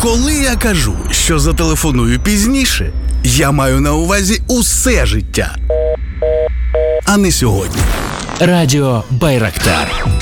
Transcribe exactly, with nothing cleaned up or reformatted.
Коли я кажу, що зателефоную пізніше, я маю на увазі усе життя, а не сьогодні. Радіо Байрактар.